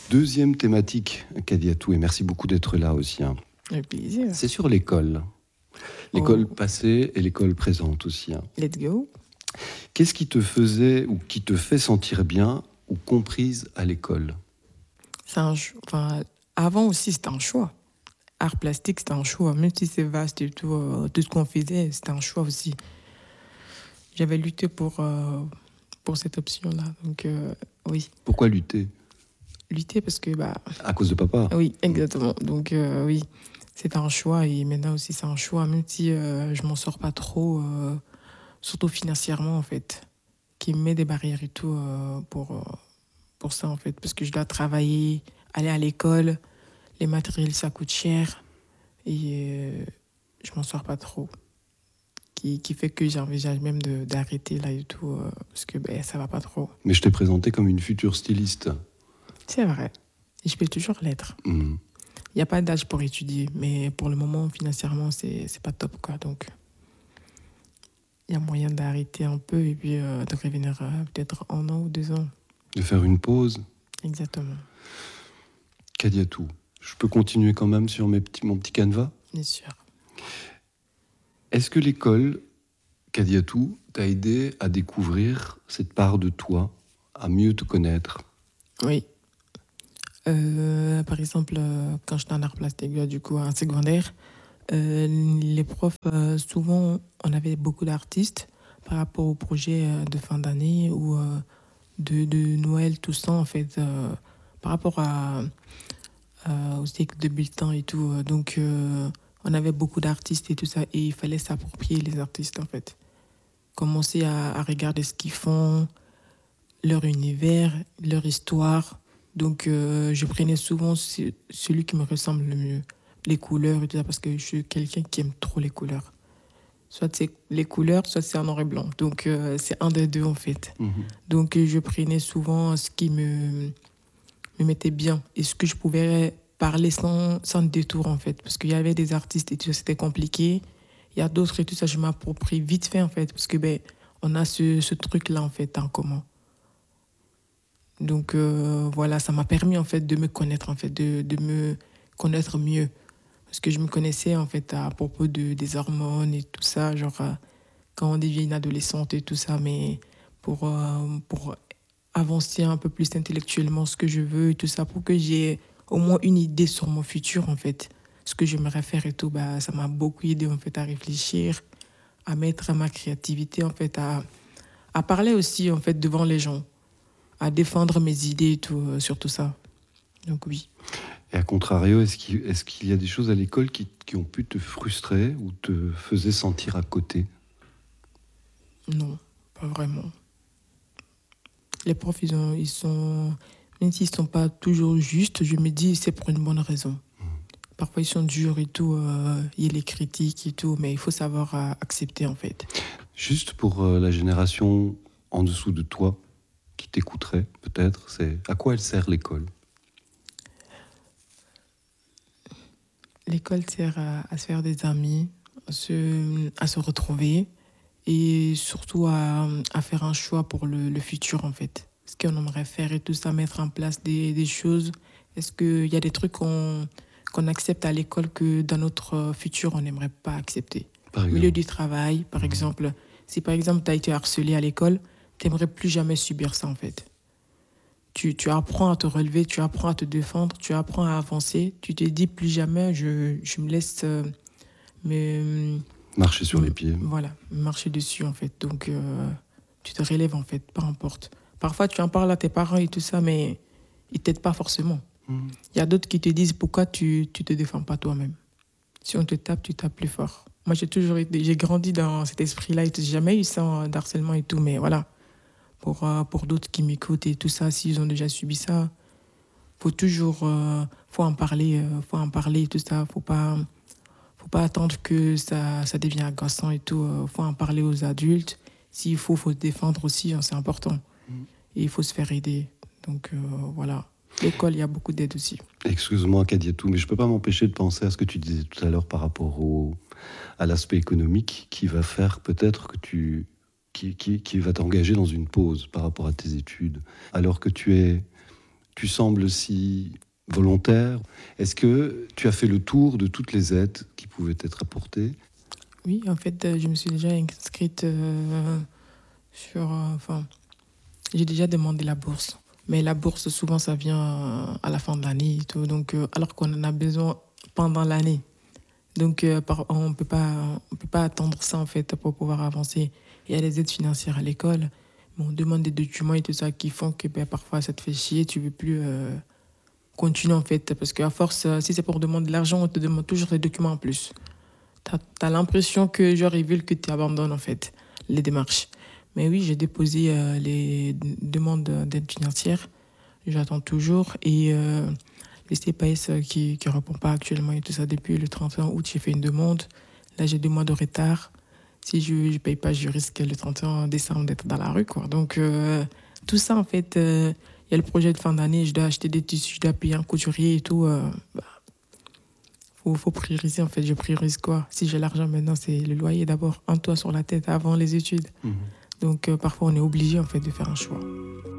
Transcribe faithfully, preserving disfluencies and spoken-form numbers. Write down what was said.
Deuxième thématique, Kadiatou, et merci beaucoup d'être là aussi. Hein. Avec plaisir. C'est sur l'école. L'école Oh. passée et l'école présente aussi. Hein. Let's go. Qu'est-ce qui te faisait ou qui te fait sentir bien ou comprise à l'école? C'est un cho- enfin, avant aussi, c'était un choix. Art plastique, c'était un choix. Même si c'est vaste et tout, euh, tout ce qu'on faisait, c'était un choix aussi. J'avais lutté pour, euh, pour cette option-là. Donc, euh, oui, Pourquoi lutter? lutter parce que, bah, À cause de papa? oui, exactement. Donc, euh, oui, c'était un choix et maintenant aussi, c'est un choix. Même si euh, je m'en sors pas trop, euh, surtout financièrement, en fait, qui me met des barrières et tout euh, pour, euh, pour ça, en fait. Parce que je dois travailler, aller à l'école, les matériels, ça coûte cher et euh, je m'en sors pas trop. Qui, qui fait que j'envisage même de, d'arrêter là et tout, euh, parce que ben, ça va pas trop. Mais je t'ai présenté comme une future styliste. C'est vrai. Et je peux toujours l'être. Mmh. Il n'y a pas d'âge pour étudier, mais pour le moment, financièrement, c'est, c'est pas top, quoi. Donc, il y a moyen d'arrêter un peu et puis euh, de revenir euh, peut-être un an ou deux ans. De faire une pause. Exactement. Kadiatou, je peux continuer quand même sur mes petits, mon petit canevas? Bien sûr. Est-ce que l'école, Kadiatou, t'a aidé à découvrir cette part de toi, à mieux te connaître? Oui. Euh, par exemple, euh, quand j'étais en art plastique, là, du coup, en secondaire, euh, les profs, euh, souvent, on avait beaucoup d'artistes par rapport au projet euh, de fin d'année ou euh, de, de Noël, tout ça, en fait, euh, par rapport à, à- au cycle de bulletins et tout. euh, Donc, euh, on avait beaucoup d'artistes et tout ça, et il fallait s'approprier les artistes, en fait. Commencer à, à regarder ce qu'ils font, leur univers, leur histoire. Donc, euh, je prenais souvent ce- celui qui me ressemble le mieux. Les couleurs et tout ça, parce que je suis quelqu'un qui aime trop les couleurs. Soit c'est les couleurs, soit c'est en noir et blanc. Donc, euh, c'est un des deux, en fait. Mmh. Donc, euh, je prenais souvent ce qui me, me mettait bien et ce que je pouvais parler sans, sans détour, en fait. Parce qu'il y avait des artistes et tout ça, c'était compliqué. Il y a d'autres et tout ça, je m'approprie vite fait, en fait. Parce que, ben, on a ce, ce truc-là, en fait, en commun. Donc euh, voilà, ça m'a permis en fait de me connaître, en fait, de, de me connaître mieux. Parce que je me connaissais en fait à propos de, des hormones et tout ça, genre euh, quand on devient une adolescente et tout ça, mais pour, euh, pour avancer un peu plus intellectuellement ce que je veux et tout ça, pour que j'ai au moins une idée sur mon futur en fait, ce que j'aimerais faire et tout, bah, ça m'a beaucoup aidé en fait à réfléchir, à mettre ma créativité en fait, à, à parler aussi en fait devant les gens, à défendre mes idées et tout, euh, sur tout ça. Donc oui. Et à contrario, est-ce qu'il, est-ce qu'il y a des choses à l'école qui, qui ont pu te frustrer ou te faisaient sentir à côté? Non, pas vraiment. Les profs, ils, ont, ils sont, même s'ils ne sont pas toujours justes, je me dis c'est pour une bonne raison. Parfois, ils sont durs et tout, euh, il y a les critiques et tout, mais il faut savoir euh, accepter en fait. Juste pour euh, la génération en dessous de toi, qui t'écouterait peut-être, c'est à quoi elle sert l'école? L'école sert à, à se faire des amis, à se, à se retrouver et surtout à, à faire un choix pour le, le futur en fait. Ce qu'on aimerait faire et tout ça, mettre en place des, des choses. Est-ce qu'il y a des trucs qu'on qu'on accepte à l'école que dans notre futur on n'aimerait pas accepter? Par Au milieu exemple. du travail, par Mhm. exemple, si par exemple tu as été harcelé à l'école, tu n'aimerais plus jamais subir ça en fait. Tu, tu apprends à te relever, tu apprends à te défendre, tu apprends à avancer. Tu te dis plus jamais je, je me laisse euh, me, Marcher sur les me- pieds. voilà, marcher dessus en fait. Donc euh, tu te relèves en fait, peu importe. Parfois tu en parles à tes parents et tout ça, mais ils t'aident pas forcément. Mhm. Il y a d'autres qui te disent pourquoi tu tu te défends pas toi-même. Si on te tape, tu tapes plus fort. Moi j'ai toujours été, j'ai grandi dans cet esprit-là et j'ai jamais eu ça euh, d'harcèlement et tout, mais voilà. Pour, euh, pour d'autres qui m'écoutent et tout ça, s'ils ont déjà subi ça, faut toujours euh, faut en parler euh, faut en parler et tout ça, faut pas faut pas attendre que ça ça devienne agaçant et tout, euh, faut en parler aux adultes. S'il faut faut se défendre aussi, hein, c'est important, Mhm. et il faut se faire aider. Donc euh, voilà, l'école, il y a beaucoup d'aide aussi. Excuse-moi, Kadiatou, mais je ne peux pas m'empêcher de penser à ce que tu disais tout à l'heure par rapport au, à l'aspect économique qui va faire peut-être que tu... Qui, qui, qui va t'engager dans une pause par rapport à tes études, alors que tu es, tu sembles si volontaire. Est-ce que tu as fait le tour de toutes les aides qui pouvaient être apportées? Oui, en fait, euh, je me suis déjà inscrite euh, sur... euh, Enfin, j'ai déjà demandé la bourse. Mais la bourse, souvent, ça vient euh, à la fin de l'année et tout. Donc, euh, alors qu'on en a besoin pendant l'année. Donc, euh, par- on peut pas, on peut pas attendre ça, en fait, pour pouvoir avancer. Il y a des aides financières à l'école, mais on demande des documents et tout ça qui font que ben, parfois, ça te fait chier, tu veux plus euh, continuer, en fait. Parce qu'à force, euh, si c'est pour demander de l'argent, on te demande toujours des documents en plus. T'as, t'as l'impression que, genre, ils veulent que tu abandonnes, en fait, les démarches. Mais oui, j'ai déposé euh, les d- demandes d'aide financière. J'attends toujours. Et euh, les C P S euh, qui ne répond pas actuellement et tout ça, depuis le trente et un août, j'ai fait une demande. Là, j'ai deux mois de retard. Si je ne paye pas, je risque le trente et un décembre d'être dans la rue, quoi. Donc, euh, tout ça, en fait, euh, il y a le projet de fin d'année. Je dois acheter des tissus, je dois payer un couturier et tout. euh, bah, faut, faut prioriser, en fait. Je priorise quoi? Si j'ai l'argent maintenant, c'est le loyer d'abord. Un toit sur la tête avant les études. Mhm. Donc, euh, parfois, on est obligé, en fait, de faire un choix.